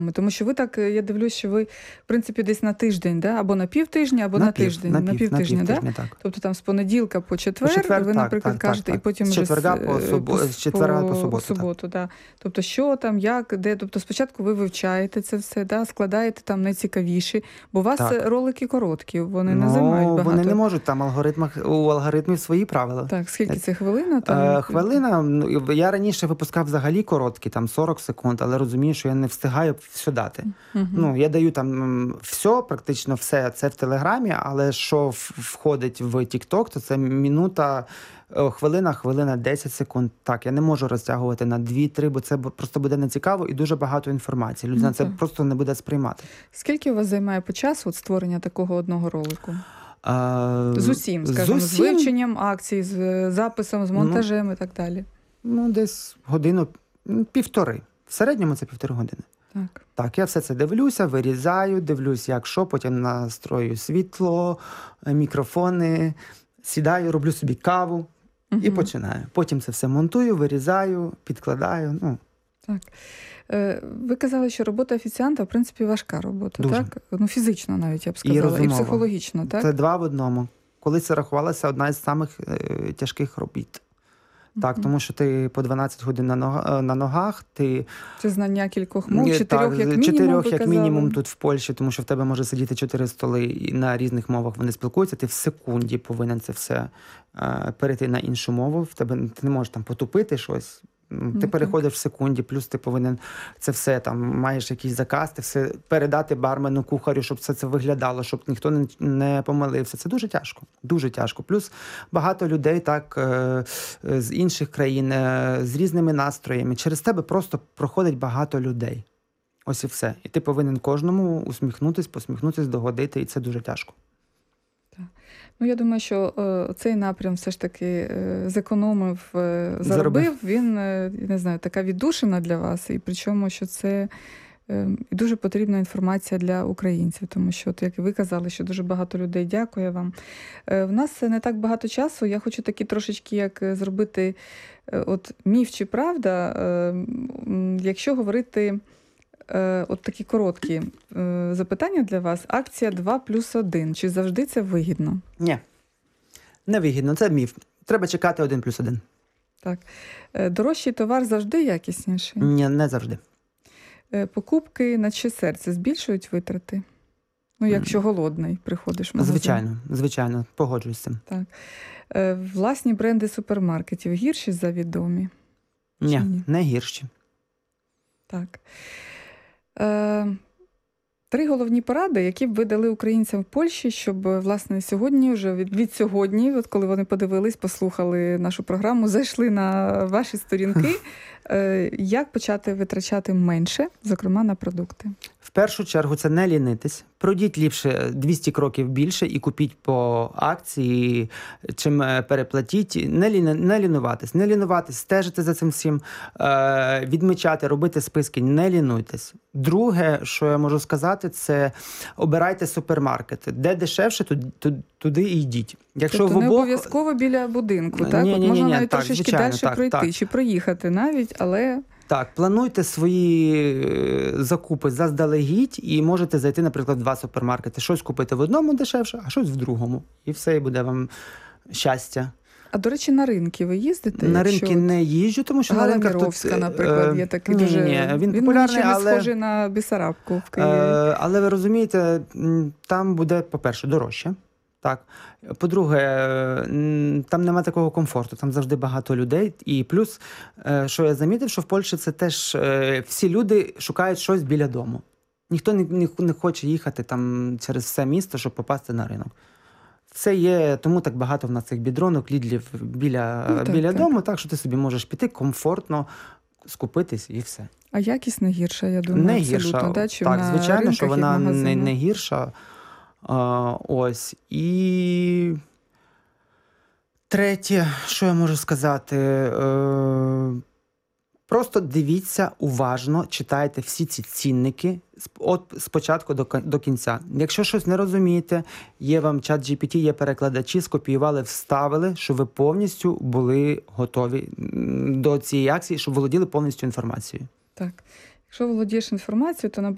Тому що ви так, я дивлюсь, що ви, в принципі, десь на тиждень, да? Або на півтижня, або на тиждень. На півтижня, да? Так? Тобто там з понеділка по четвер, ви, наприклад, кажете, і потім з четверга по суботу. Да. Тобто що там, як, де. Тобто спочатку ви вивчаєте це все, да? Складаєте там найцікавіші, бо у вас ролики короткі, вони не займають багато. Вони не можуть, там у алгоритмів свої правила. Так, скільки це хвилина? Хвилина, я раніше випускав взагалі короткі, там 40 секунд, але розумію, що я не встигаю все дати. Я даю там все, практично все, це в Телеграмі, але що входить в TikTok, то це хвилина, 10 секунд. Так, я не можу розтягувати на 2-3, бо це просто буде нецікаво і дуже багато інформації. Людина це просто не буде сприймати. Скільки у вас займає по часу створення такого одного ролику? З усім, скажімо, з вивченням акцій, з записом, з монтажем і так далі? Десь годину, півтори. В середньому це 1,5 години. Так, я все це дивлюся, вирізаю, дивлюсь, як що, потім настрою світло, мікрофони, сідаю, роблю собі каву і починаю. Потім це все монтую, вирізаю, підкладаю. Так. Ви казали, що робота офіціанта, в принципі, важка робота, дуже. Так? Фізично навіть, я б сказала, і психологічно, так? Це 2 в одному. Колись це рахувалася одна із самих тяжких робіт. Так, тому що ти по 12 годин на ногах, Це знання кількох мов, 4 як мінімум, 4 як мінімум тут в Польщі, тому що в тебе може сидіти 4 столи і на різних мовах вони спілкуються, ти в секунді повинен це все перейти на іншу мову, ти не можеш там потупити щось. Ти переходиш в секунді, плюс ти повинен це все, там, маєш якийсь заказ, ти все передати бармену, кухарю, щоб все це виглядало, щоб ніхто не помилився. Це дуже тяжко, дуже тяжко. Плюс багато людей так з інших країн, з різними настроями. Через тебе просто проходить багато людей. Ось і все. І ти повинен кожному посміхнутись, догодити, і це дуже тяжко. Я думаю, що цей напрям все ж таки зекономив, заробив. Він, не знаю, така віддушина для вас. І причому, що це дуже потрібна інформація для українців. Тому що, як і ви казали, що дуже багато людей дякує вам. В нас не так багато часу. Я хочу такі трошечки, як зробити міф чи правда, якщо говорити... От такі короткі запитання для вас. Акція 2+1. Чи завжди це вигідно? Ні. Не вигідно. Це міф. Треба чекати 1+1. Так. Дорожчий товар завжди якісніший? Ні, не завжди. Покупки на чиє серце збільшують витрати? Якщо голодний приходиш в магазин. Звичайно. Погоджуюсь з цим. Так. Власні бренди супермаркетів гірші за відомі? Ні, не гірші. Так. 3 головні поради, які б ви дали українцям в Польщі, щоб, власне, сьогодні, вже від сьогодні, коли вони подивились, послухали нашу програму, зайшли на ваші сторінки, як почати витрачати менше, зокрема, на продукти? В першу чергу це не лінитись. Пройдіть ліпше 200 кроків більше і купіть по акції, чим переплатіть. Не лінуватись, стежити за цим всім, відмічати, робити списки, не лінуйтесь. Друге, що я можу сказати, це обирайте супермаркети. Де дешевше, туди і йдіть. Тобто не обов'язково біля будинку, так? Можна навіть трошечки далі пройти, чи проїхати навіть, але... Так, плануйте свої закупи заздалегідь і можете зайти, наприклад, в 2 супермаркети. Щось купити в одному дешевше, а щось в другому. І все, і буде вам щастя. А, до речі, на ринки ви їздите? На ринки не їжджу, тому що на ринках тут... наприклад, є такий дуже... Ні, він популярний, але... схожий на Бісарабку в Києві. Але ви розумієте, там буде, по-перше, дорожче. Так. По-друге, там нема такого комфорту, там завжди багато людей. І плюс, що я замітив, що в Польщі це теж всі люди шукають щось біля дому. Ніхто не хоче їхати там через все місто, щоб попасти на ринок. Це є, тому так багато в нас цих бідронок, лідлів біля дому, так що ти собі можеш піти комфортно, скупитись і все. А якість не гірша, я думаю, не абсолютно. Гірша. Так, звичайно, що вона не гірша. Ось. І третє, що я можу сказати, просто дивіться уважно, читайте всі ці цінники з початку до кінця. Якщо щось не розумієте, є вам ChatGPT, є перекладачі, скопіювали, вставили, щоб ви повністю були готові до цієї акції, щоб володіли повністю інформацією. Так. Якщо володієш інформацією, то